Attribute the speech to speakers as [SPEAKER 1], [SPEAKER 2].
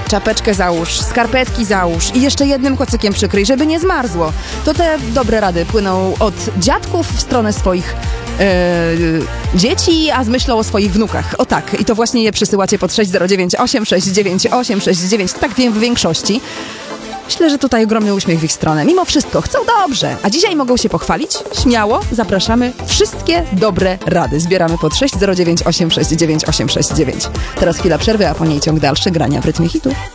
[SPEAKER 1] czapeczkę załóż, skarpetki załóż i jeszcze jednym kocykiem przykryj, żeby nie zmarzło. To te dobre rady płyną od dziadków w stronę swoich dzieci, a z myślą o swoich wnukach. O tak, i to właśnie je przysyłacie pod 6098 698 69. Tak wiem w większości. Myślę, że tutaj ogromny uśmiech w ich stronę. Mimo wszystko chcą dobrze, a dzisiaj mogą się pochwalić. Śmiało zapraszamy wszystkie dobre rady. Zbieramy pod 6098 698 69. Teraz chwila przerwy, a po niej ciąg dalszy grania w rytmie hitów.